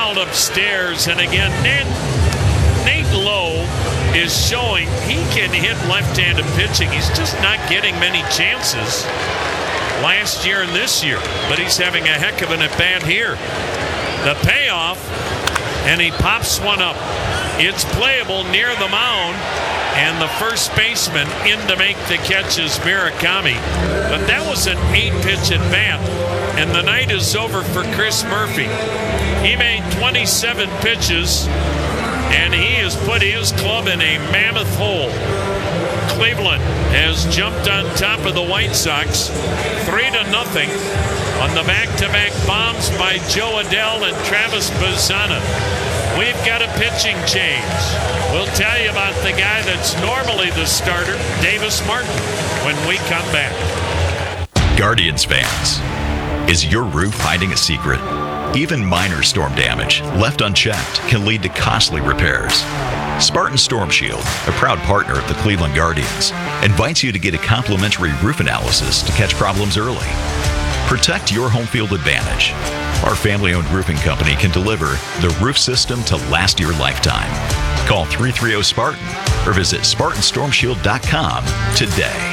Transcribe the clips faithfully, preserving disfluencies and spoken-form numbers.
fouled upstairs. And again, Nate, Nate Lowe is showing he can hit left-handed pitching. He's just not getting many chances last year and this year, but he's having a heck of an at-bat here. The payoff, and he pops one up. It's playable near the mound, and the first baseman in to make the catch is Murakami. But that was an eight-pitch at-bat, and the night is over for Chris Murphy. He made twenty-seven pitches, and he has put his club in a mammoth hole. Cleveland has jumped on top of the White Sox three to nothing on the back-to-back bombs by Joe Adell and Travis Bazzana. We've got a pitching change. We'll tell you about the guy that's normally the starter, Davis Martin, when we come back. Guardians fans, is your roof hiding a secret? Even minor storm damage, left unchecked, can lead to costly repairs. Spartan Storm Shield, a proud partner of the Cleveland Guardians, invites you to get a complimentary roof analysis to catch problems early. Protect your home field advantage. Our family-owned roofing company can deliver the roof system to last your lifetime. Call three three zero Spartan or visit Spartan Storm Shield dot com today.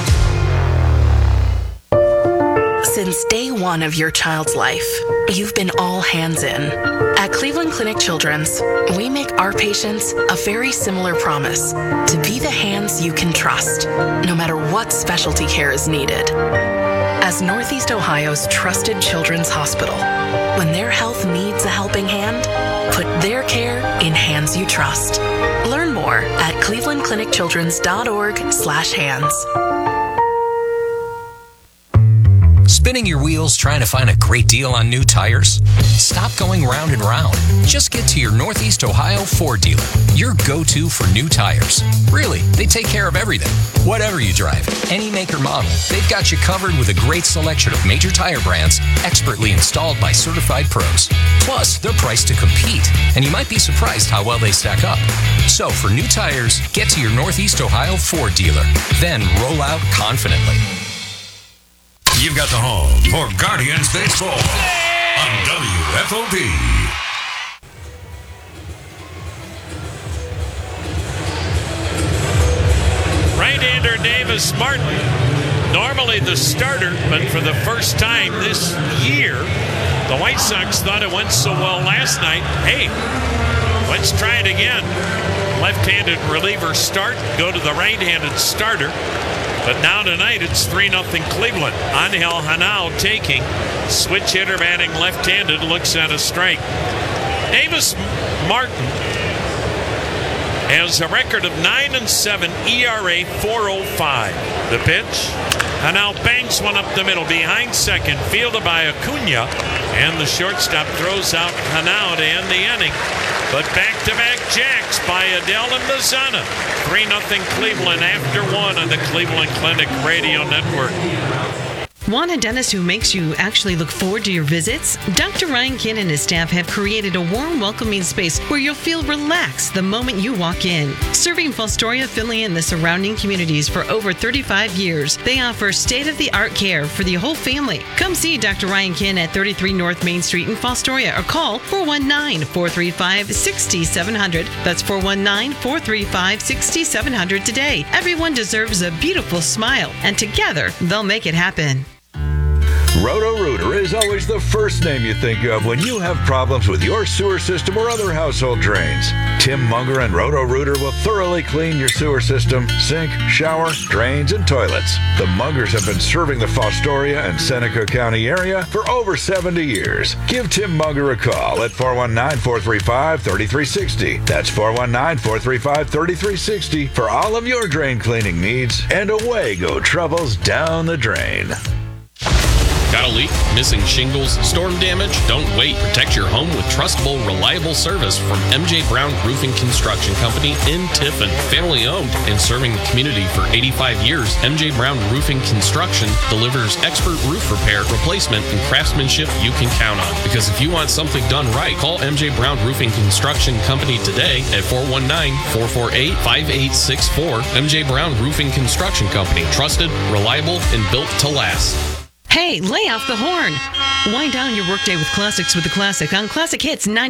Since day one of your child's life, you've been all hands in. At Cleveland Clinic Children's, we make our patients a very similar promise to be the hands you can trust, no matter what specialty care is needed. As Northeast Ohio's trusted children's hospital, when their health needs a helping hand, put their care in hands you trust. Learn more at cleveland clinic children's dot org slash hands. Spinning your wheels trying to find a great deal on new tires? Stop going round and round. Just get to your Northeast Ohio Ford dealer, your go-to for new tires. Really, they take care of everything. Whatever you drive, any make or model, they've got you covered with a great selection of major tire brands expertly installed by certified pros. Plus, they're priced to compete, and you might be surprised how well they stack up. So for new tires, get to your Northeast Ohio Ford dealer, then roll out confidently. You've got the home for Guardians Baseball on W F O B. Right-hander Davis Martin, normally the starter, but for the first time this year, the White Sox thought it went so well last night. Hey, let's try it again. Left-handed reliever start, go to the right-handed starter. But now tonight it's three nothing Cleveland. Angel Hanao taking. Switch hitter batting left-handed, looks at a strike. Davis Martin has a record of nine and seven, E R A four oh five. The pitch. Hanao bangs one up the middle behind second, fielded by Acuna, and the shortstop throws out Hanao to end the inning. But back-to-back jacks by Adell and Bazzana. three nothing Cleveland after one on the Cleveland Clinic Radio Network. Want a dentist who makes you actually look forward to your visits? Doctor Ryan Kinn and his staff have created a warm, welcoming space where you'll feel relaxed the moment you walk in. Serving Fostoria, Findlay, and the surrounding communities for over thirty-five years, they offer state-of-the-art care for the whole family. Come see Doctor Ryan Kinn at thirty-three North Main Street in Fostoria or call four one nine, four three five, six seven zero zero. That's four one nine, four three five, six seven zero zero today. Everyone deserves a beautiful smile, and together they'll make it happen. Roto-Rooter is always the first name you think of when you have problems with your sewer system or other household drains. Tim Munger and Roto-Rooter will thoroughly clean your sewer system, sink, shower, drains, and toilets. The Mungers have been serving the Fostoria and Seneca County area for over seventy years. Give Tim Munger a call at four one nine, four three five, three three six zero. That's four one nine, four three five, three three six zero for all of your drain cleaning needs, and away go troubles down the drain. Got a leak? Missing shingles? Storm damage? Don't wait. Protect your home with trustable, reliable service from M J Brown Roofing Construction Company in Tiffin. Family owned and serving the community for eighty-five years, M J Brown Roofing Construction delivers expert roof repair, replacement, and craftsmanship you can count on. Because if you want something done right, call M J Brown Roofing Construction Company today at four one nine, four four eight, five eight six four. M J Brown Roofing Construction Company. Trusted, reliable, and built to last. Hey, lay off the horn. Wind down your workday with classics with the classic on Classic Hits ninety.